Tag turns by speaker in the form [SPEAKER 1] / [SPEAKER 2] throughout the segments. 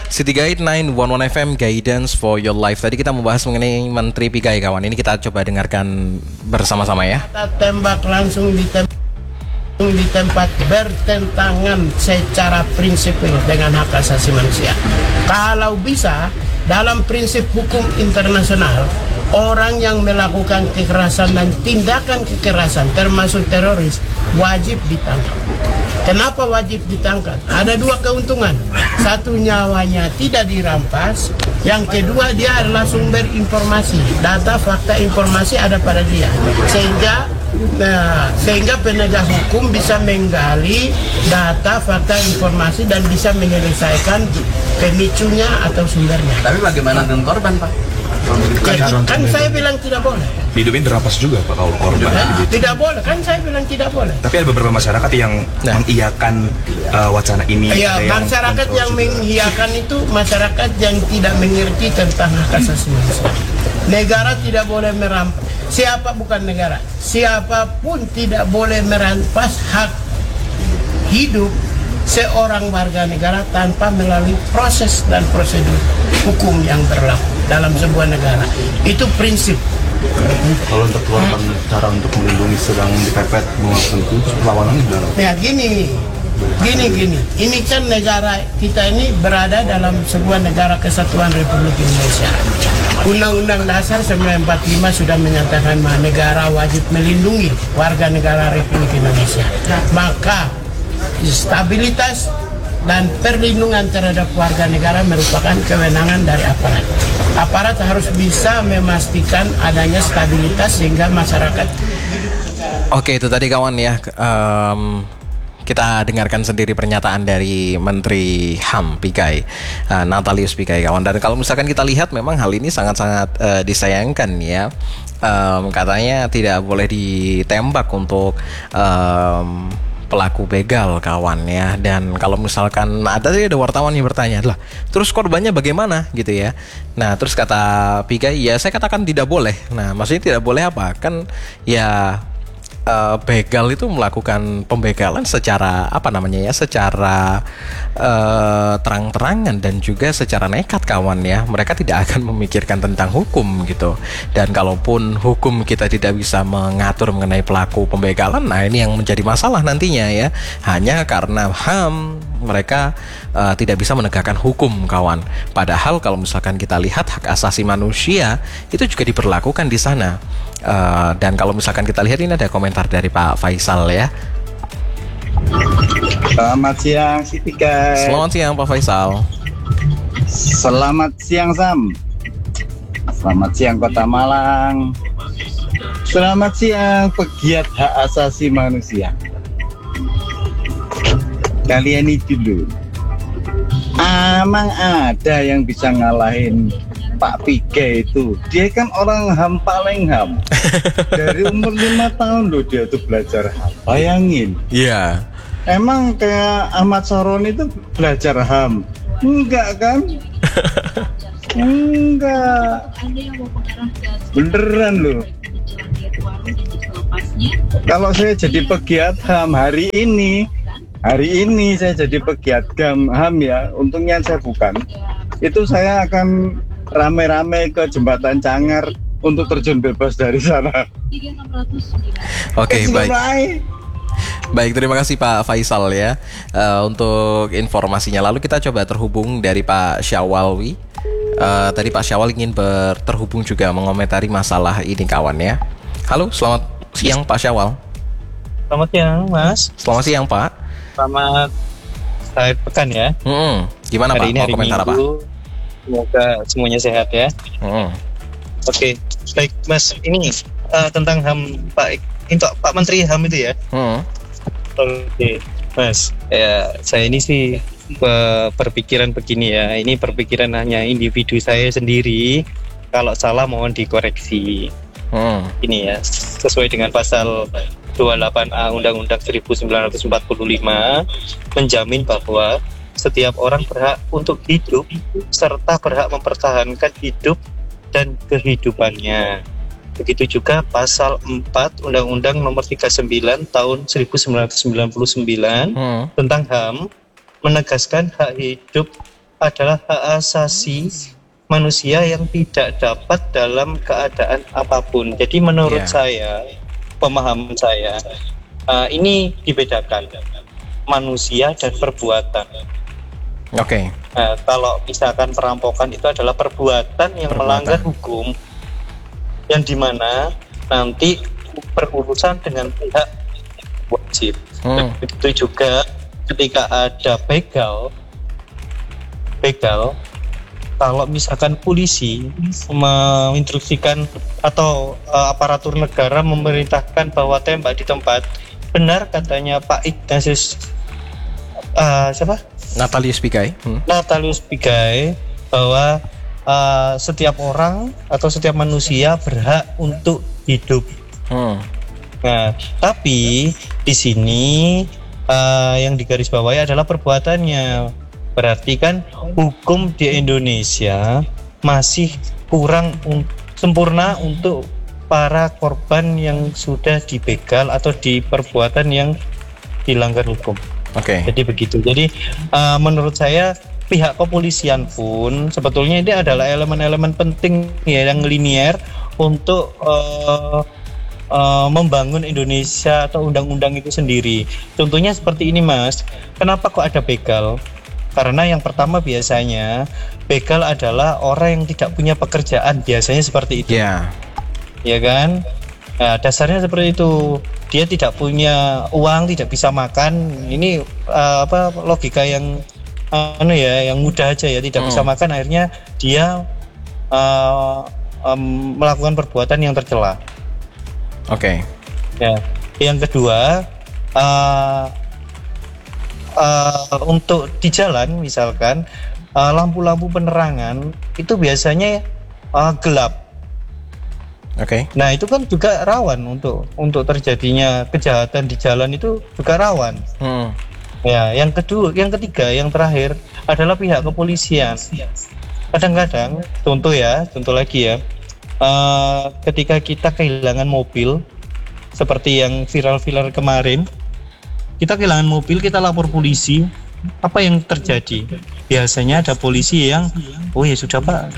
[SPEAKER 1] City Guide 911 FM Guidance for Your Life. Tadi kita membahas mengenai Menteri Pigai, kawan. Ini kita coba dengarkan bersama-sama ya.
[SPEAKER 2] Kita tembak langsung di tempat bertentangan secara prinsipil dengan hak asasi manusia. Kalau bisa, dalam prinsip hukum internasional, orang yang melakukan kekerasan dan tindakan kekerasan termasuk teroris wajib ditangkap. Kenapa wajib ditangkap? Ada dua keuntungan. Satu, nyawanya tidak dirampas. Yang kedua, dia adalah sumber informasi. Data, fakta, informasi ada pada dia. Sehingga penegak hukum bisa menggali data, fakta, informasi dan bisa menyelesaikan pemicunya atau sumbernya.
[SPEAKER 3] Tapi bagaimana dengan korban, Pak?
[SPEAKER 2] Kan saya bilang tidak boleh.
[SPEAKER 4] Hidupin dirampas juga Pak kalau korban.
[SPEAKER 2] Tidak boleh, kan saya bilang tidak boleh.
[SPEAKER 4] Tapi ada beberapa masyarakat yang mengiyakan wacana ini.
[SPEAKER 2] Ya, masyarakat yang mengiyakan itu masyarakat yang tidak mengerti tentang hak asasi manusia. Negara tidak boleh merampas. Siapa bukan negara? Siapapun tidak boleh merampas hak hidup seorang warga negara tanpa melalui proses dan prosedur hukum yang berlaku dalam sebuah negara. Itu prinsip.
[SPEAKER 5] Kalau untuk keluarkan cara untuk melindungi sedang dipepet melakukan itu perlawanannya gimana?
[SPEAKER 2] Ya gini. Ini kan negara kita ini berada dalam sebuah negara kesatuan Republik Indonesia. Undang-Undang Dasar 1945 sudah menyatakan bahwa negara wajib melindungi warga negara Republik Indonesia. Maka stabilitas dan perlindungan terhadap warga negara merupakan kewenangan dari aparat. Aparat harus bisa memastikan adanya stabilitas sehingga masyarakat.
[SPEAKER 1] Oke, itu tadi kawan ya. Kita dengarkan sendiri pernyataan dari Menteri HAM Pigai, Natalius Pigai, kawan. Dan kalau misalkan kita lihat, memang hal ini sangat-sangat disayangkan ya. Katanya tidak boleh ditembak untuk pelaku begal, kawan ya. Dan kalau misalkan ada wartawan yang bertanya, lah terus korbannya bagaimana gitu ya. Nah terus kata Pigai, ya saya katakan tidak boleh. Nah maksudnya tidak boleh apa? Kan ya begal itu melakukan pembegalan secara secara terang-terangan dan juga secara nekat, kawan ya. Mereka tidak akan memikirkan tentang hukum gitu. Dan kalaupun hukum kita tidak bisa mengatur mengenai pelaku pembegalan, nah ini yang menjadi masalah nantinya ya. Hanya karena HAM mereka tidak bisa menegakkan hukum, kawan. Padahal kalau misalkan kita lihat hak asasi manusia itu juga diberlakukan di sana. Dan kalau misalkan kita lihat, ini ada komentar dari Pak Faisal ya.
[SPEAKER 6] Selamat siang Siti Guide.
[SPEAKER 1] Selamat siang Pak Faisal.
[SPEAKER 6] Selamat siang Sam. Selamat siang Kota Malang. Selamat siang pegiat hak asasi manusia. Kalian itu dulu, emang ada yang bisa ngalahin Pak Pigai itu? Dia kan orang HAM paling HAM. Dari umur 5 tahun loh dia tuh belajar HAM. Bayangin.
[SPEAKER 1] Iya.
[SPEAKER 6] Emang kayak Ahmad Saron itu belajar HAM? Enggak kan? Enggak. Beneran loh. Kalau saya jadi pegiat HAM hari ini saya jadi pegiat HAM ya. Untungnya saya bukan. Itu saya akan rame-rame ke jembatan Cangar untuk terjun bebas dari sana.
[SPEAKER 1] Oke, baik, terima kasih Pak Faisal ya untuk informasinya. Lalu kita coba terhubung dari Pak Syawalwi. Tadi Pak Syawal ingin terhubung juga mengomentari masalah ini, kawan ya. Halo, selamat siang Pak Syawal.
[SPEAKER 7] Selamat siang Mas.
[SPEAKER 1] Selamat siang Pak.
[SPEAKER 7] Selamat akhir pekan ya.
[SPEAKER 1] Gimana Pak? Mau komentar apa?
[SPEAKER 7] Semoga semuanya sehat ya. Oke, baik Mas. Ini tentang HAM Pak Menteri HAM itu ya. Oke, Mas. Ya, saya ini sih berpikiran begini ya. Ini perpikiran hanya individu saya sendiri. Kalau salah mohon dikoreksi. Ini ya, sesuai dengan pasal 28A Undang-Undang 1945 menjamin bahwa setiap orang berhak untuk hidup serta berhak mempertahankan hidup dan kehidupannya. Begitu juga pasal 4 Undang-Undang Nomor 39 Tahun 1999 tentang HAM menegaskan hak hidup adalah hak asasi manusia yang tidak dapat dalam keadaan apapun. Jadi menurut saya, pemahaman saya, ini dibedakan manusia dan perbuatan.
[SPEAKER 1] Oke.
[SPEAKER 7] Kalau misalkan perampokan itu adalah perbuatan yang melanggar hukum, yang dimana nanti berurusan dengan pihak wajib. Begitu juga ketika ada begal, kalau misalkan polisi menginstruksikan atau aparatur negara memerintahkan bahwa tembak di tempat, benar katanya Pak Ignatius
[SPEAKER 1] Natalius Pigai.
[SPEAKER 7] Natalius Pigai bahwa setiap orang atau setiap manusia berhak untuk hidup. Nah, tapi di sini yang digarisbawahi adalah perbuatannya. Berarti kan hukum di Indonesia masih kurang sempurna untuk para korban yang sudah dibegal atau di perbuatan yang dilanggar hukum. Jadi begitu. Jadi menurut saya pihak kepolisian pun sebetulnya ini adalah elemen-elemen penting ya yang linier untuk membangun Indonesia atau undang-undang itu sendiri. Contohnya seperti ini, Mas. Kenapa kok ada begal? Karena yang pertama biasanya begal adalah orang yang tidak punya pekerjaan, biasanya seperti itu. Ya kan? Nah, dasarnya seperti itu. Dia tidak punya uang, tidak bisa makan. Ini logika yang yang mudah aja ya, tidak bisa makan, akhirnya dia melakukan perbuatan yang tercela. Ya. Yang kedua, untuk di jalan misalkan lampu-lampu penerangan itu biasanya gelap. Nah, itu kan juga rawan untuk terjadinya kejahatan di jalan, itu juga rawan. Ya, yang ketiga, yang terakhir adalah pihak kepolisian. Kadang-kadang, contoh lagi ya, ketika kita kehilangan mobil, seperti yang viral kemarin, kita kehilangan mobil, kita lapor polisi, apa yang terjadi? Biasanya ada polisi yang, oh ya sudah Pak,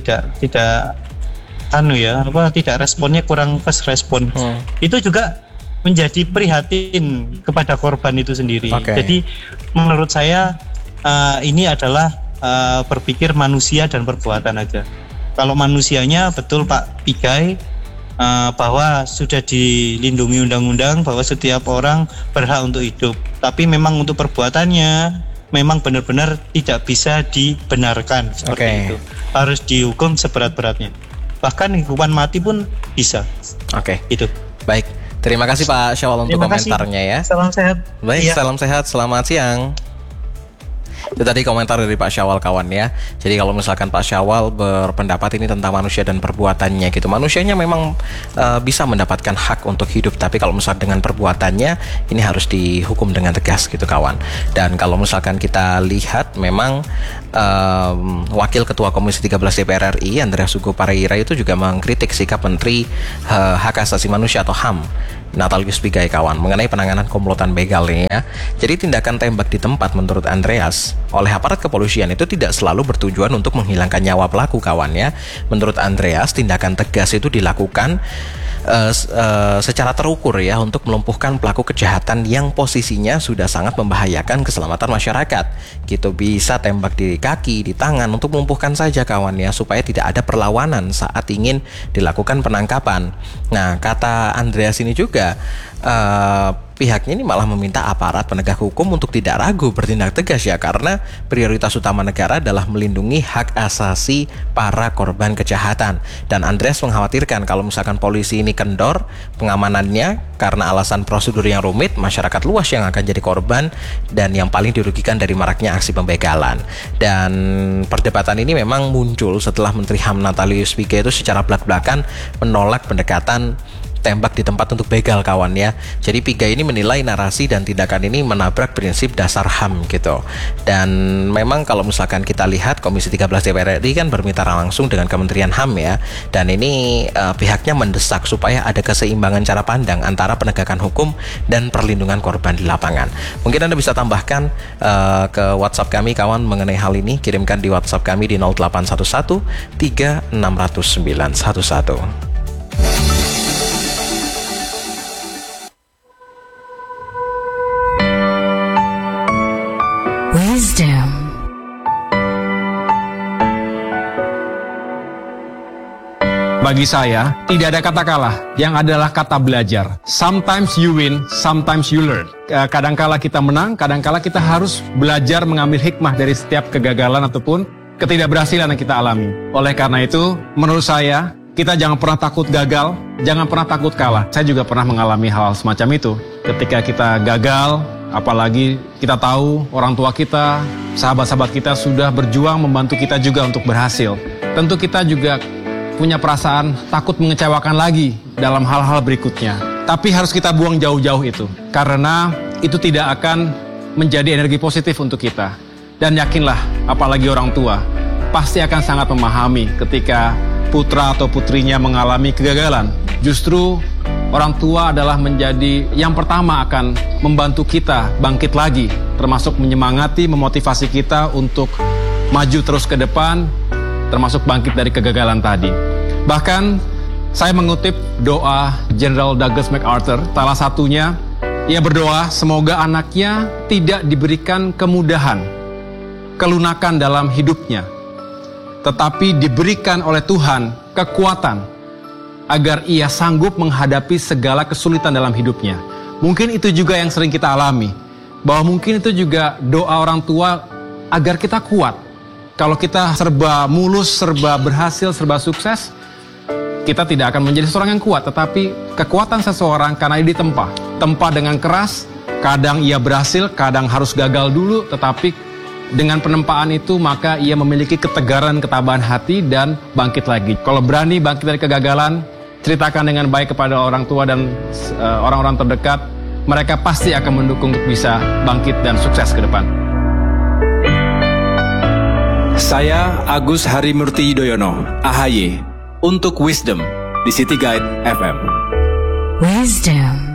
[SPEAKER 7] tidak responnya, kurang fast respon. Itu juga menjadi prihatin kepada korban itu sendiri. Jadi menurut saya ini adalah berpikir manusia dan perbuatan aja. Kalau manusianya betul Pak Pigai, bahwa sudah dilindungi undang-undang bahwa setiap orang berhak untuk hidup, tapi memang untuk perbuatannya memang benar-benar tidak bisa dibenarkan seperti itu. Harus dihukum seberat-beratnya, bahkan hukuman mati pun bisa. Itu.
[SPEAKER 1] Baik, terima kasih Pak Syawal untuk komentarnya ya.
[SPEAKER 7] Salam sehat.
[SPEAKER 1] Baik, salam sehat, selamat siang. Itu tadi komentar dari Pak Syawal kawan ya. Jadi kalau misalkan Pak Syawal berpendapat ini tentang manusia dan perbuatannya gitu, manusianya memang bisa mendapatkan hak untuk hidup, tapi kalau misalkan dengan perbuatannya ini harus dihukum dengan tegas gitu kawan. Dan kalau misalkan kita lihat memang Wakil Ketua Komisi 13 DPR RI Andreas Hugo Pareira itu juga mengkritik sikap Menteri Hak Asasi Manusia atau HAM Natalius Pigai kawan mengenai penanganan komplotan begal ini ya. Jadi tindakan tembak di tempat menurut Andreas oleh aparat kepolisian itu tidak selalu bertujuan untuk menghilangkan nyawa pelaku kawan ya. Menurut Andreas, tindakan tegas itu dilakukan secara terukur ya untuk melumpuhkan pelaku kejahatan yang posisinya sudah sangat membahayakan keselamatan masyarakat gitu. Bisa tembak di kaki, di tangan untuk melumpuhkan saja kawan ya, supaya tidak ada perlawanan saat ingin dilakukan penangkapan. Nah, kata Andreas ini juga pihaknya ini malah meminta aparat penegak hukum untuk tidak ragu bertindak tegas ya, karena prioritas utama negara adalah melindungi hak asasi para korban kejahatan. Dan Andreas mengkhawatirkan kalau misalkan polisi ini kendor pengamanannya karena alasan prosedur yang rumit, masyarakat luas yang akan jadi korban dan yang paling dirugikan dari maraknya aksi pembegalan. Dan perdebatan ini memang muncul setelah Menteri HAM Natalius Pigai itu secara belak-belakan menolak pendekatan tembak di tempat untuk begal kawan ya. Jadi Pigai ini menilai narasi dan tindakan ini menabrak prinsip dasar HAM gitu. Dan memang kalau misalkan kita lihat Komisi 13 DPR RI kan bermitra langsung dengan Kementerian HAM ya. Dan ini pihaknya mendesak supaya ada keseimbangan cara pandang antara penegakan hukum dan perlindungan korban di lapangan. Mungkin Anda bisa tambahkan ke WhatsApp kami kawan mengenai hal ini. Kirimkan di WhatsApp kami di 0811 3600 911.
[SPEAKER 8] Wisdom.
[SPEAKER 9] Bagi saya, tidak ada kata kalah, yang adalah kata belajar. Sometimes you win, sometimes you learn. Kadangkala kita menang, kadangkala kita harus belajar mengambil hikmah dari setiap kegagalan ataupun ketidakberhasilan yang kita alami. Oleh karena itu, menurut saya, kita jangan pernah takut gagal, jangan pernah takut kalah. Saya juga pernah mengalami hal semacam itu. Ketika kita gagal, apalagi kita tahu orang tua kita, sahabat-sahabat kita sudah berjuang membantu kita juga untuk berhasil. Tentu kita juga punya perasaan takut mengecewakan lagi dalam hal-hal berikutnya. Tapi harus kita buang jauh-jauh itu, karena itu tidak akan menjadi energi positif untuk kita. Dan yakinlah, apalagi orang tua, pasti akan sangat memahami ketika putra atau putrinya mengalami kegagalan. Justru orang tua adalah menjadi yang pertama akan membantu kita bangkit lagi, termasuk menyemangati, memotivasi kita untuk maju terus ke depan, termasuk bangkit dari kegagalan tadi. Bahkan saya mengutip doa Jenderal Douglas MacArthur, salah satunya ia berdoa semoga anaknya tidak diberikan kemudahan, kelunakan dalam hidupnya, tetapi diberikan oleh Tuhan kekuatan agar ia sanggup menghadapi segala kesulitan dalam hidupnya. Mungkin itu juga yang sering kita alami, bahwa mungkin itu juga doa orang tua agar kita kuat. Kalau kita serba mulus, serba berhasil, serba sukses, kita tidak akan menjadi seorang yang kuat. Tetapi kekuatan seseorang karena dia tempa dengan keras, kadang ia berhasil, kadang harus gagal dulu, tetapi dengan penempaan itu maka ia memiliki ketegaran, ketabahan hati dan bangkit lagi. Kalau berani bangkit dari kegagalan, ceritakan dengan baik kepada orang tua dan orang-orang terdekat, mereka pasti akan mendukung untuk bisa bangkit dan sukses ke depan.
[SPEAKER 10] Saya Agus Harimurti Yudhoyono, AHY, untuk Wisdom di City Guide FM.
[SPEAKER 8] Wisdom.